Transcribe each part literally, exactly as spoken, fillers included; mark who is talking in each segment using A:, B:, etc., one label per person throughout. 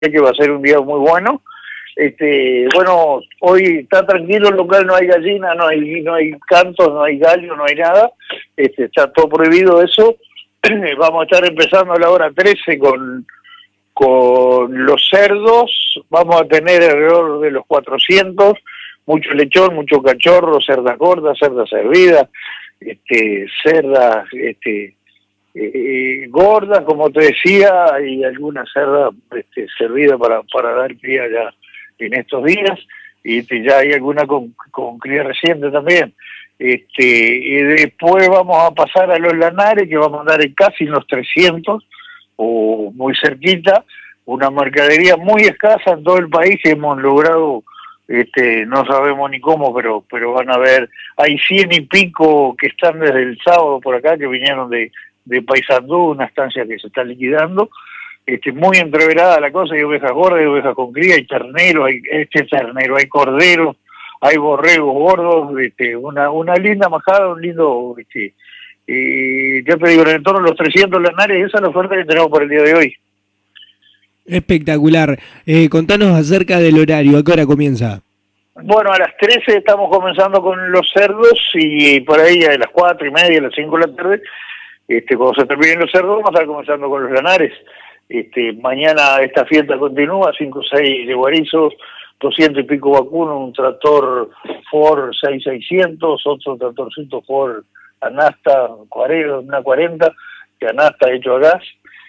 A: que va a ser un día muy bueno. Este, bueno, hoy está tranquilo el local, no hay gallina, no hay, no hay cantos, no hay gallo, no hay nada. Este, está todo prohibido eso. Vamos a estar empezando a la hora trece con, con los cerdos. Vamos a tener alrededor de los cuatrocientos, mucho lechón, mucho cachorro, cerda gorda, cerda servida, este, cerdas este, eh, gordas, como te decía, y alguna cerda este, servida para, para dar cría ya en estos días, y este, ya hay alguna con, con cría reciente también. Este, y después vamos a pasar a los lanares, que vamos a andar en casi los trescientos, o muy cerquita, una mercadería muy escasa en todo el país que hemos logrado, este, no sabemos ni cómo, pero pero van a ver, hay cien y pico que están desde el sábado por acá, que vinieron de, de Paysandú, una estancia que se está liquidando. Este, muy entreverada la cosa, hay ovejas gordas, hay ovejas con cría, hay terneros, hay este ternero, hay corderos, hay borregos gordos, este, una una linda majada, un lindo, este, y ya te digo, en torno a los trescientos lanares, esa es la oferta que tenemos para el día de hoy.
B: Espectacular. Eh, contanos acerca del horario, ¿a qué hora comienza?
A: Bueno, a las trece estamos comenzando con los cerdos y por ahí a las cuatro y media, a las cinco de la tarde, este, cuando se terminen los cerdos vamos a estar comenzando con los lanares. Este, mañana esta fiesta continúa, cinco o seis de guarizos, doscientos y pico vacunos, un tractor Ford seis mil seiscientos, otro tractorcito Ford Anasta, una cuarenta, que Anasta hecho a gas.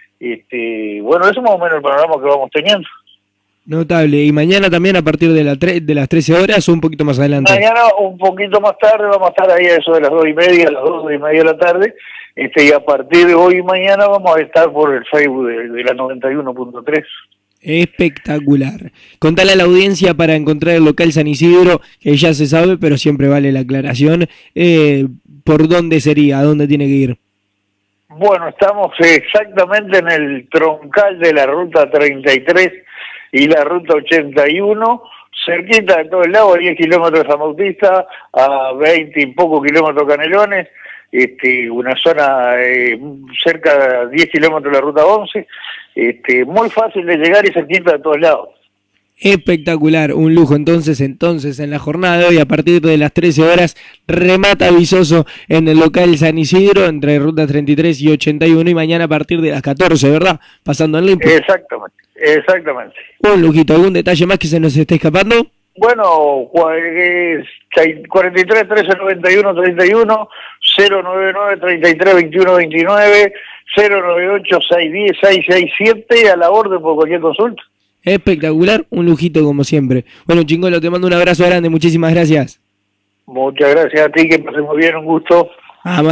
A: Este, bueno, eso es más o menos el panorama que vamos teniendo.
B: Notable. ¿Y mañana también a partir de, la tre de las trece horas o un poquito más adelante?
A: Mañana un poquito más tarde, vamos a estar ahí a eso de las dos y media, a las dos y media de la tarde. Este, y a partir de hoy y mañana vamos a estar por el Facebook de, de la noventa y uno punto tres.
B: Espectacular. Contale a la audiencia para encontrar el local San Isidro, que ya se sabe, pero siempre vale la aclaración, eh, ¿por dónde sería? ¿A dónde tiene que ir?
A: Bueno, estamos exactamente en el troncal de la ruta treinta y tres y la ruta ochenta y uno, cerquita de todo el lado, a diez kilómetros de San Bautista, a veinte y poco kilómetros de Canelones, este, una zona eh, cerca de diez kilómetros de la ruta once, este, muy fácil de llegar y cerquita de todos lados.
B: Espectacular, un lujo entonces, entonces en la jornada y a partir de las trece horas remata Vizoso en el local San Isidro entre ruta treinta y tres y ochenta y uno y mañana a partir de las catorce, ¿verdad? Pasando en limpio.
A: Exactamente, exactamente.
B: Un lujito, ¿algún detalle más que se nos esté escapando?
A: Bueno, cuarenta y tres, trece, noventa y uno, treinta y uno, cero noventa y nueve, treinta y tres, veintiuno, veintinueve, cero noventa y ocho, seiscientos diez, seiscientos sesenta y siete, a la orden por cualquier consulta.
B: Espectacular, un lujito como siempre. Bueno, Chingolo, te mando un abrazo grande, muchísimas gracias.
A: Muchas gracias a ti, que pasemos bien, un gusto.
B: Ah,